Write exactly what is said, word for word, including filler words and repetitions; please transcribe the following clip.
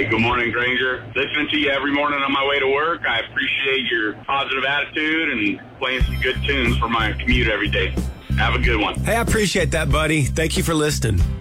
Hey, good morning, Granger. Listening to you every morning on my way to work. I appreciate your positive attitude and playing some good tunes for my commute every day. Have a good one. Hey, I appreciate that, buddy. Thank you for listening.